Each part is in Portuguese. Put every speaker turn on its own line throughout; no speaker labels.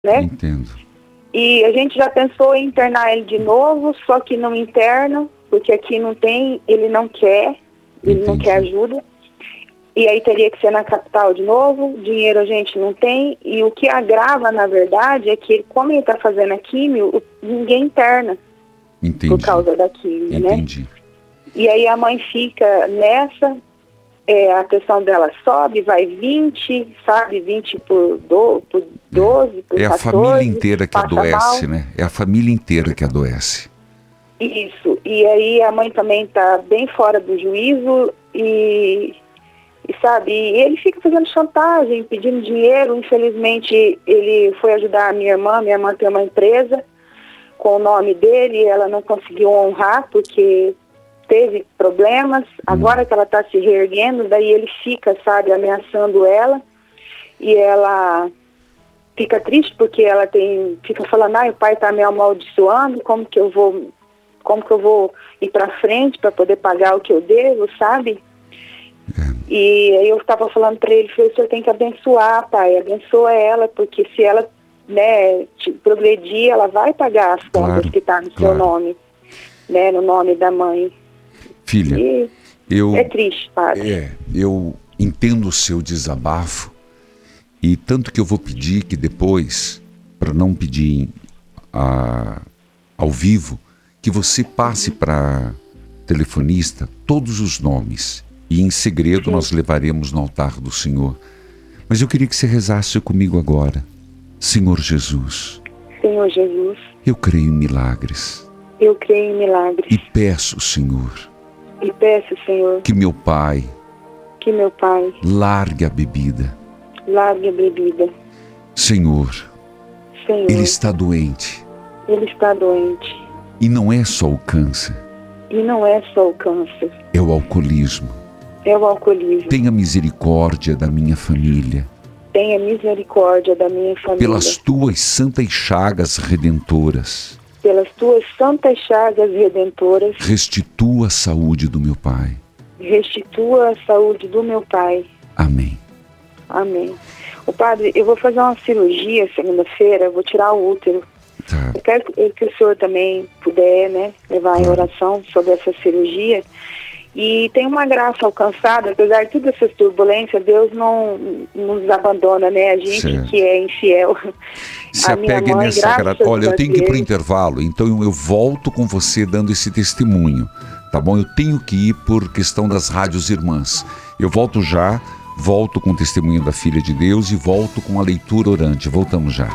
né?
Entendo.
E a gente já pensou em internar ele de novo, só que não interna, porque aqui não tem, ele não quer ajuda. E aí teria que ser na capital de novo, dinheiro a gente não tem, e o que agrava, na verdade, é que como ele está fazendo a químio, ninguém interna.
Entendi.
Por causa da químio,
Entendi.
né? E aí a mãe fica nessa, a pressão dela sobe, vai 20, sabe? 20 por 12, por 14.
É a família inteira que adoece,
mal.
né? É a família inteira que adoece.
Isso. E aí a mãe também está bem fora do juízo e sabe, e ele fica fazendo chantagem, pedindo dinheiro. Infelizmente, ele foi ajudar a minha irmã tem uma empresa com o nome dele, ela não conseguiu honrar porque teve problemas. Agora que ela está se reerguendo, daí ele fica, sabe, ameaçando ela, e ela fica triste porque ela fica falando, o pai está me amaldiçoando, como que eu vou ir para frente para poder pagar o que eu devo, sabe? E aí eu estava falando para ele, o senhor tem que abençoar, pai, abençoa ela, porque se ela, né, progredir, ela vai pagar as contas que está no seu nome, né, no nome da mãe.
Filha,
é triste, padre.
Eu entendo o seu desabafo, e tanto que eu vou pedir que depois, para não pedir ao vivo, que você passe para telefonista todos os nomes. E em segredo nós levaremos no altar do Senhor. Mas eu queria que você rezasse comigo agora. Senhor Jesus.
Senhor Jesus.
Eu creio em milagres.
Eu creio em milagres.
E peço, Senhor.
E peço, Senhor.
Que meu pai. Largue a bebida.
Largue a bebida.
Senhor. Ele está doente.
Ele está doente.
E não é só o câncer. É o alcoolismo. Tenha misericórdia da minha família. Pelas tuas santas chagas redentoras. Restitua a saúde do meu pai. Amém.
O padre, eu vou fazer uma cirurgia segunda-feira, vou tirar o útero.
Tá.
Eu quero que o senhor também puder, né, levar em oração sobre essa cirurgia. E tem uma graça alcançada, apesar de todas essas turbulências, Deus não nos abandona, né? A gente que é infiel.
Se apegue nessa graça. Olha, eu tenho que ir para o intervalo, então eu volto com você dando esse testemunho, tá bom? Eu tenho que ir por questão das rádios irmãs. Eu volto já, volto com o testemunho da Filha de Deus e volto com a leitura orante. Voltamos já.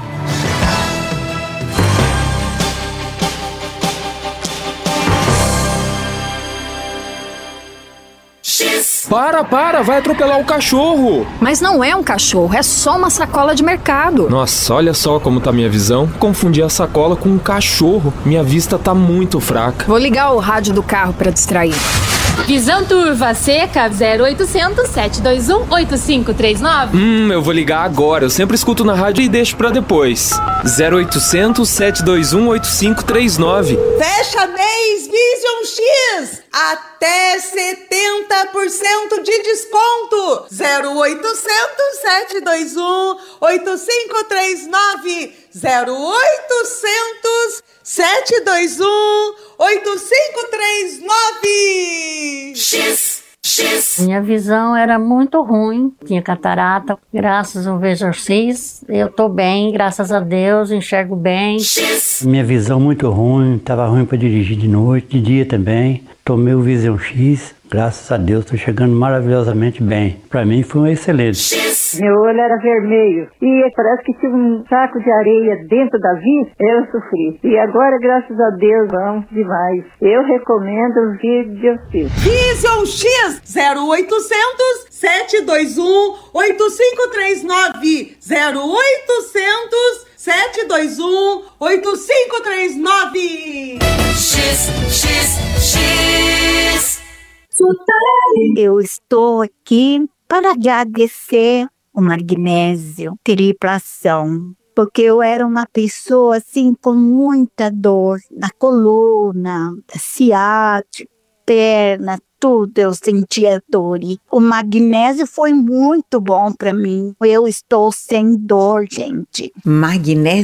Para, vai atropelar o cachorro.
Mas não é um cachorro, é só uma sacola de mercado.
Nossa, olha só como tá minha visão. Confundi a sacola com um cachorro. Minha vista tá muito fraca.
Vou ligar o rádio do carro pra distrair.
Visão Turva Seca 0800 721 8539.
Eu vou ligar agora. Eu sempre escuto na rádio e deixo pra depois. 0800 721 8539.
Fecha mês Vision X. Até 70% de desconto. 0800 721 8539. 0800 721 8539.
Minha visão era muito ruim, tinha catarata. Graças ao Vision X, eu tô bem, graças a Deus, enxergo bem.
Minha visão muito ruim, estava ruim para dirigir de noite, de dia também. Tomei o Vision X, graças a Deus, estou chegando maravilhosamente bem. Para mim foi um excelente.
Meu olho era vermelho e parece que tinha um saco de areia dentro da vista. Eu sofri. E agora, graças a Deus, vamos demais. Eu recomendo o Vision X.
Vision X 0800 721 8539. 0800 721 8539.
Eu estou aqui para agradecer o magnésio, triplação, porque eu era uma pessoa assim com muita dor na coluna, ciática, perna, tudo eu sentia dor. E o magnésio foi muito bom para mim. Eu estou sem dor, gente.
Magnésio